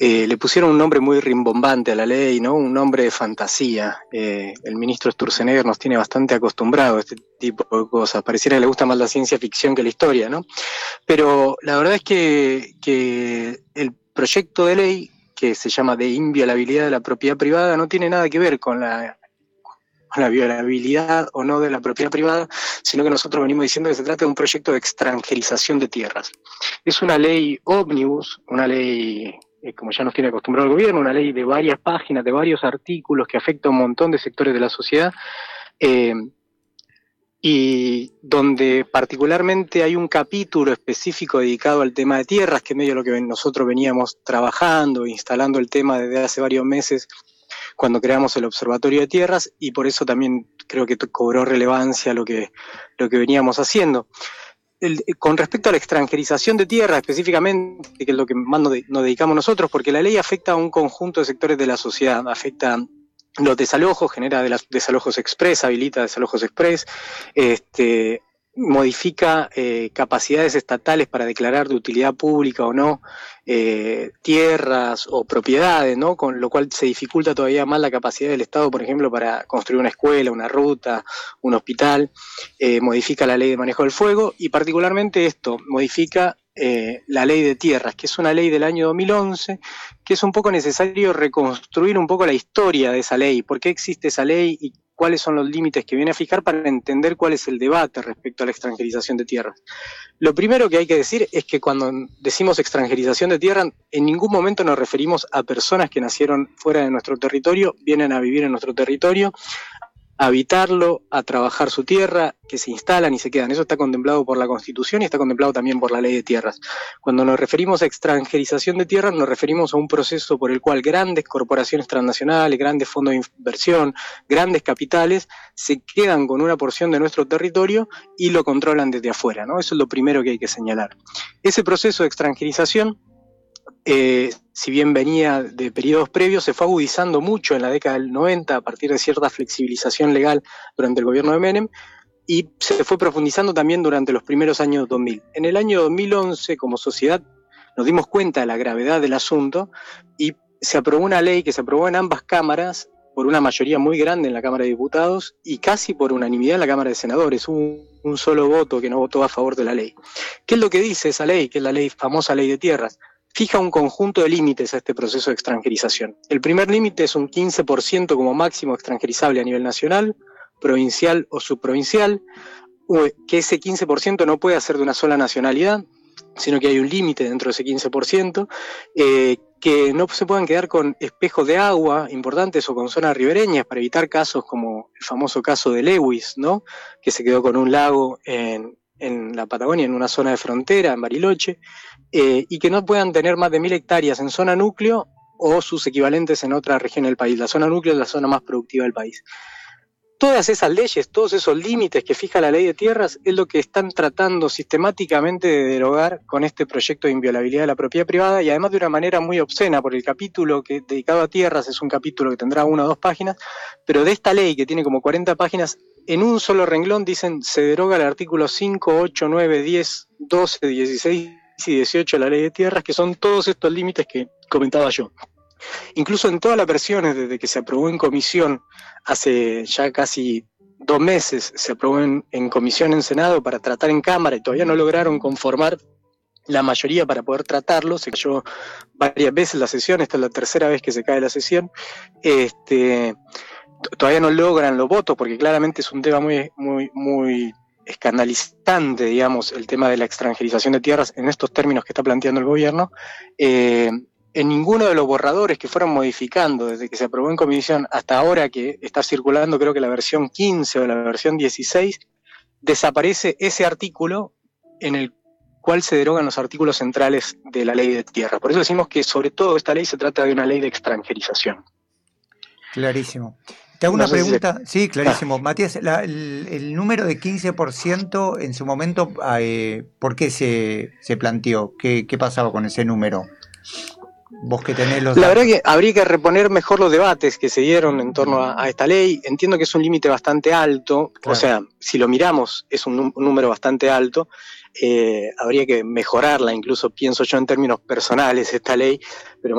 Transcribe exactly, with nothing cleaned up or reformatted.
eh, le pusieron un nombre muy rimbombante a la ley, ¿no? Un nombre de fantasía. Eh, el ministro Sturzenegger nos tiene bastante acostumbrado a este tipo de cosas. Pareciera que le gusta más la ciencia ficción que la historia, ¿no? Pero la verdad es que, que el proyecto de ley, que se llama de inviolabilidad de la propiedad privada, no tiene nada que ver con la, con la violabilidad o no de la propiedad privada, sino que nosotros venimos diciendo que se trata de un proyecto de extranjerización de tierras. Es una ley ómnibus, una ley, eh, como ya nos tiene acostumbrado el gobierno, una ley de varias páginas, de varios artículos que afecta a un montón de sectores de la sociedad, eh, y donde particularmente hay un capítulo específico dedicado al tema de tierras, que es medio lo que nosotros veníamos trabajando, instalando el tema desde hace varios meses, cuando creamos el Observatorio de Tierras, y por eso también creo que cobró relevancia lo que, lo que veníamos haciendo. El, con respecto a la extranjerización de tierras específicamente, que es lo que más nos, de, nos dedicamos nosotros, porque la ley afecta a un conjunto de sectores de la sociedad, afecta los desalojos, genera de las desalojos express, habilita desalojos express, este, modifica eh, capacidades estatales para declarar de utilidad pública o no eh, tierras o propiedades, ¿no? Con lo cual se dificulta todavía más la capacidad del Estado, por ejemplo, para construir una escuela, una ruta, un hospital, eh, modifica la ley de manejo del fuego y particularmente esto, modifica eh, la ley de tierras, que es una ley del año dos mil once, que es un poco necesario reconstruir un poco la historia de esa ley, por qué existe esa ley y cuáles son los límites que viene a fijar para entender cuál es el debate respecto a la extranjerización de tierras. Lo primero que hay que decir es que cuando decimos extranjerización de tierra, en ningún momento nos referimos a personas que nacieron fuera de nuestro territorio, vienen a vivir en nuestro territorio, a habitarlo, a trabajar su tierra, que se instalan y se quedan. Eso está contemplado por la Constitución y está contemplado también por la Ley de Tierras. Cuando nos referimos a extranjerización de tierras, nos referimos a un proceso por el cual grandes corporaciones transnacionales, grandes fondos de inversión, grandes capitales, se quedan con una porción de nuestro territorio y lo controlan desde afuera, ¿no? Eso es lo primero que hay que señalar. Ese proceso de extranjerización, Eh, si bien venía de periodos previos, se fue agudizando mucho en la década del noventa a partir de cierta flexibilización legal durante el gobierno de Menem y se fue profundizando también durante los primeros años dos mil. En el año dos mil once, como sociedad, nos dimos cuenta de la gravedad del asunto y se aprobó una ley que se aprobó en ambas cámaras por una mayoría muy grande en la Cámara de Diputados y casi por unanimidad en la Cámara de Senadores. Hubo un, un solo voto que no votó a favor de la ley. ¿Qué es lo que dice esa ley? Que es la ley, famosa Ley de Tierras. Fija un conjunto de límites a este proceso de extranjerización. El primer límite es un quince por ciento como máximo extranjerizable a nivel nacional, provincial o subprovincial, que ese quince por ciento no puede ser de una sola nacionalidad, sino que hay un límite dentro de ese quince por ciento, eh, que no se puedan quedar con espejos de agua importantes o con zonas ribereñas para evitar casos como el famoso caso de Lewis, ¿no? Que se quedó con un lago en en la Patagonia, en una zona de frontera, en Bariloche, eh, y que no puedan tener más de mil hectáreas en zona núcleo o sus equivalentes en otra región del país. La zona núcleo es la zona más productiva del país. Todas esas leyes, todos esos límites que fija la Ley de Tierras es lo que están tratando sistemáticamente de derogar con este proyecto de inviolabilidad de la propiedad privada y además de una manera muy obscena, porque el capítulo que dedicado a tierras es un capítulo que tendrá una o dos páginas, pero de esta ley que tiene como cuarenta páginas, en un solo renglón dicen se deroga el artículo cinco, ocho, nueve, diez, doce, dieciséis y dieciocho de la Ley de Tierras, que son todos estos límites que comentaba yo. Incluso en todas las versiones, desde que se aprobó en comisión hace ya casi dos meses, se aprobó en, en comisión en Senado para tratar en Cámara y todavía no lograron conformar la mayoría para poder tratarlo, se cayó varias veces la sesión, esta es la tercera vez que se cae la sesión, este, todavía no logran los votos porque claramente es un tema muy, muy, muy escandalizante, digamos, el tema de la extranjerización de tierras en estos términos que está planteando el gobierno. Eh, en ninguno de los borradores que fueron modificando desde que se aprobó en comisión hasta ahora, que está circulando creo que la versión quince o la versión dieciséis, desaparece ese artículo en el cual se derogan los artículos centrales de la Ley de Tierra. Por eso decimos que sobre todo esta ley se trata de una ley de extranjerización. Clarísimo. Te hago una no sé pregunta, si se... sí, clarísimo. Ah. Matías, la, el, el número de quince por ciento en su momento, eh, ¿por qué se, se planteó? ¿Qué, ¿Qué pasaba con ese número? Vos que tenés los La datos. verdad que habría que reponer mejor los debates que se dieron en torno a, a esta ley. Entiendo que es un límite bastante alto, claro. O sea, si lo miramos es un, un número bastante alto. Eh, habría que mejorarla, incluso pienso yo en términos personales esta ley, pero